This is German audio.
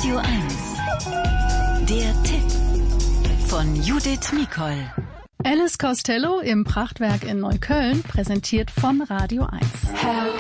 Radio 1. Der Tipp von Judith Mikol. Alice Costello im Prachtwerk in Neukölln, präsentiert von Radio 1. Help.